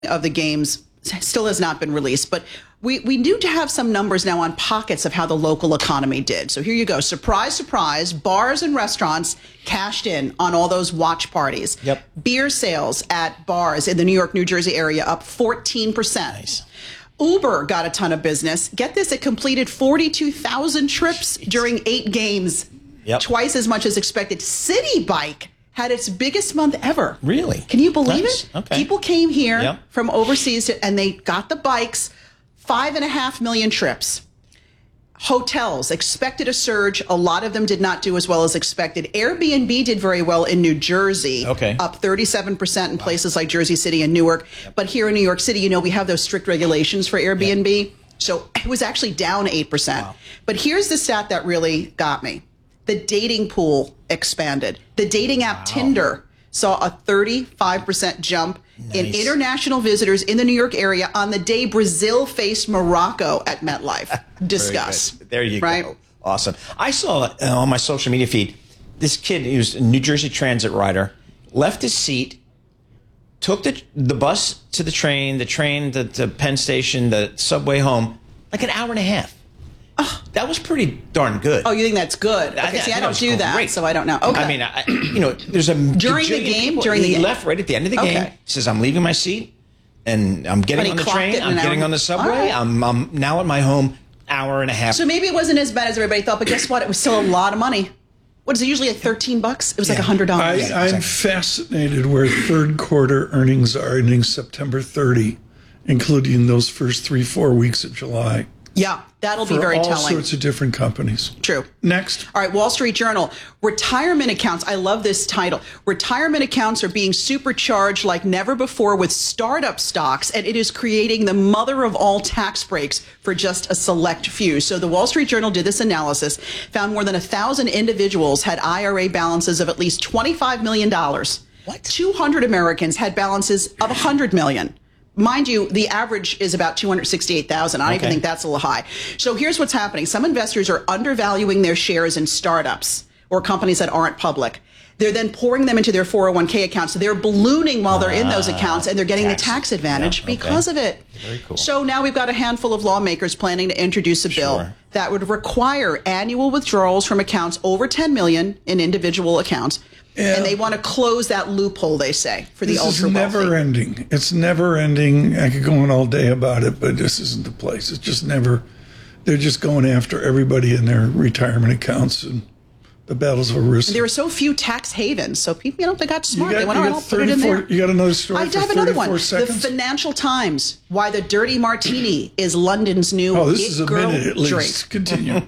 of the games still has not been released, but we do have some numbers now on pockets of how the local economy did. So here you go. Surprise, surprise. Bars and restaurants cashed in on all those watch parties. Yep. Beer sales at bars in the New York, New Jersey area up 14%. Nice. Uber got a ton of business. Get this, it completed 42,000 trips during 8 games. Yep. Twice as much as expected. City Bike had its biggest month ever. Really? Can you believe Nice. it? Okay. People came here Yep. from overseas and they got the bikes. 5.5 million trips. Hotels expected a surge. A lot of them did not do as well as expected. Airbnb did very well in New Jersey, Okay. up 37% in places like Jersey City and Newark. But here in New York City, we have those strict regulations for Airbnb. So it was actually down 8%. Wow. But here's the stat that really got me. The dating pool expanded. The dating app Tinder saw a 35% jump in international visitors in the New York area on the day Brazil faced Morocco at MetLife. Discuss. There you right? go. Awesome. I saw on my social media feed this kid who's a New Jersey Transit rider left his seat, took the bus to the train to Penn Station, the subway home, like an hour and a half. That was pretty darn good. Oh, you think that's good? Okay, I I don't do that, great. so I don't know. Okay. I mean, there's a During the game? During the he game? left right at the end of the game. Okay. Says, I'm leaving my seat, and I'm getting But he on the clocked train. it in I'm an getting hour. on the subway. All right. I'm now at my home, hour and a half. So maybe it wasn't as bad as everybody thought, but guess what? It was still a lot of money. What is it usually, like $13? It was like $100. I'm fascinated where third quarter earnings are ending September 30, including those first 3-4 weeks of July. Yeah, that'll be For very all telling. sorts of different companies. True. Next. All right, Wall Street Journal. Retirement accounts. I love this title. Retirement accounts are being supercharged like never before with startup stocks, and it is creating the mother of all tax breaks for just a select few. So the Wall Street Journal did this analysis, found more than 1,000 individuals had IRA balances of at least $25 million. What? 200 Americans had balances of $100 million. Mind you, the average is about 268,000. I don't even think that's a little high. So here's what's happening. Some investors are undervaluing their shares in startups or companies that aren't public. They're then pouring them into their 401k accounts. So they're ballooning while they're in those accounts, and they're getting the tax advantage because of it. Very cool. So now we've got a handful of lawmakers planning to introduce a bill that would require annual withdrawals from accounts over 10 million in individual accounts. Yeah. And they want to close that loophole, they say, for the ultra wealthy. This is never ending. It's never ending. I could go on all day about it, but this isn't the place. It's just never. They're just going after everybody in their retirement accounts, and the battles of risk. There were so few tax havens, so people, they got smart. They went, you I'll got put it in there. You got another story I for have another one. 34 seconds? The Financial Times, why the Dirty Martini is London's new Oh, this it is a girl minute at drink. least. Continue.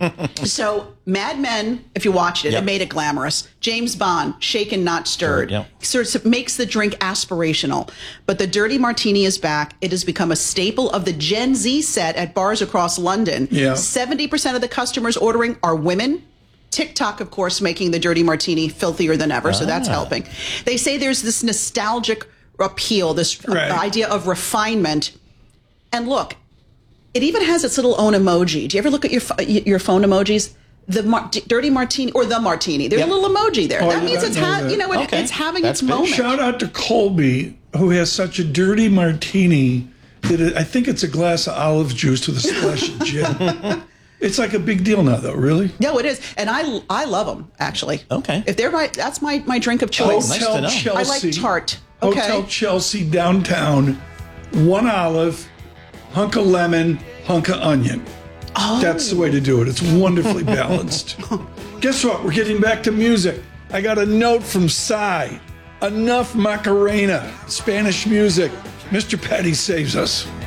So Mad Men, if you watched it, it made it glamorous. James Bond, shaken, not stirred. Sort of makes the drink aspirational. But the Dirty Martini is back. It has become a staple of the Gen Z set at bars across London. 70% of the customers ordering are women. TikTok, of course, making the Dirty Martini filthier than ever, so that's helping. They say there's this nostalgic appeal, this idea of refinement. And look, it even has its little own emoji. Do you ever look at your phone emojis? The Dirty Martini or the Martini. There's a little emoji there. That means it's it's having its moment. Shout out to Colby, who has such a dirty martini that I think it's a glass of olive juice with a splash of gin. It's like a big deal now, though, really. No, it is. And I love them, actually. Okay. If they're right, that's my drink of choice. Hotel Chelsea. I like tart. Okay. Hotel Chelsea downtown, 1 olive, hunk of lemon, hunk of onion. Oh. That's the way to do it. It's wonderfully balanced. Guess what? We're getting back to music. I got a note from Psy. Enough Macarena. Spanish music. Mr. Petty saves us.